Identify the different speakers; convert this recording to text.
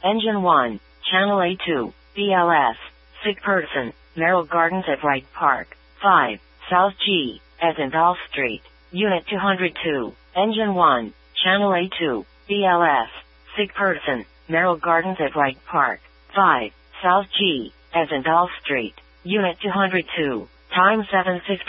Speaker 1: Engine 1, Channel A2, BLS, sick person, Merrill Gardens at Wright Park. 5, South G, as in Dolph Street, Unit 202, Engine 1, Channel A2, BLS, sick person, Merrill Gardens at Wright Park. 5, South G, as in Dolph Street, Unit 202, time 7:15.